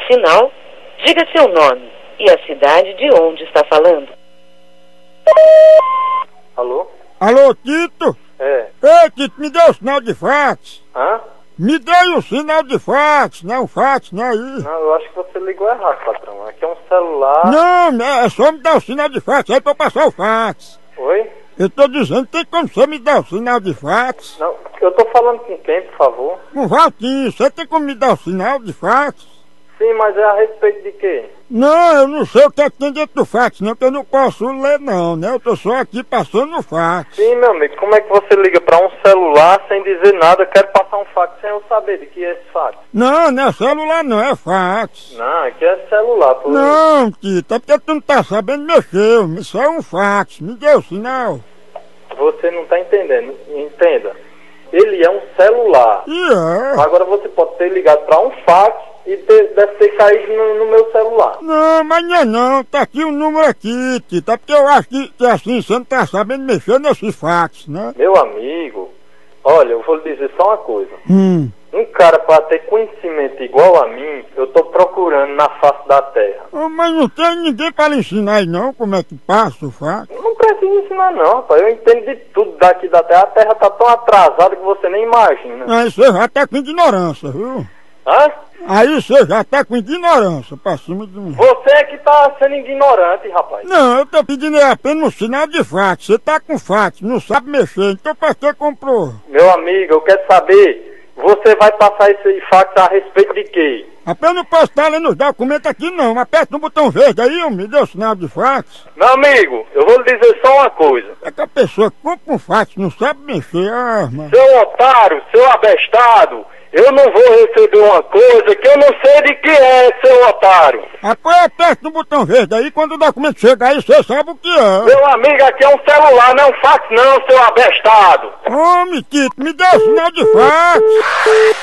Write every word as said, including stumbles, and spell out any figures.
sinal, diga seu nome e a cidade de onde está falando. Alô? Alô, Tito? É. Ei, Tito, me dê o sinal de fax. Hã? Me dê o sinal de fax, não fax, não aí. Não, eu acho que você ligou errado, patrão. Aqui é um celular... Não, é só me dar o sinal de fax aí pra eu passar o fax. Oi? Eu tô dizendo, tem como você me dar o sinal de fax? Não, eu tô falando com quem, por favor? Com o Valtinho, você tem como me dar o sinal de fax? Sim, mas é a respeito de quê? Não, eu não sei o que é que tem dentro do fax, não, que eu não posso ler não, né? Eu tô só aqui passando o fax. Sim, meu amigo, como é que você liga pra um celular sem dizer nada? Eu quero passar um fax sem eu saber de que é esse fax. Não, não é celular não, é fax. Não, aqui é celular, pô. Não, Tito, é porque tu não tá sabendo mexer, isso é um fax, me dê o sinal. Você não tá entendendo, entenda. Ele é um celular. E é? Agora você pode ter ligado pra um fax e ter, deve ter caído no, no meu celular. Não, mas não é não, tá aqui o número aqui, Tito, é porque eu acho que, que assim, você não tá sabendo mexer nesse fax, né? Meu amigo, olha, eu vou lhe dizer só uma coisa. Hum. Um cara para ter conhecimento igual a mim, eu tô procurando na face da terra. Oh, mas não tem ninguém para lhe ensinar aí não, como é que passa o fax. Não precisa ensinar não, rapaz. Eu entendo de tudo daqui da terra. A terra tá tão atrasada que você nem imagina. Aí você já tá com ignorância, viu? Hã? Aí você já tá com ignorância pra cima de mim. Você é que tá sendo ignorante, rapaz. Não, eu tô pedindo é apenas um sinal de fax. Você tá com fax, não sabe mexer, então pra que comprou? Meu amigo, eu quero saber, você vai passar esse fax a respeito de quê? Rapaz, eu não posso estar lendo os documentos aqui não. Aperta no botão verde aí, eu me dê o sinal de fax. Meu amigo, eu vou lhe dizer só uma coisa. É que a pessoa que compra um fax não sabe mexer, ah, mano. Seu otário, seu abestado, eu não vou receber uma coisa que eu não sei de que é, seu otário. Rapaz, aperta no botão verde aí, quando o documento chegar aí, você sabe o que é. Meu amigo, aqui é um celular, não é um fax não, seu abestado. Homem, Tito, me dê o sinal de fax.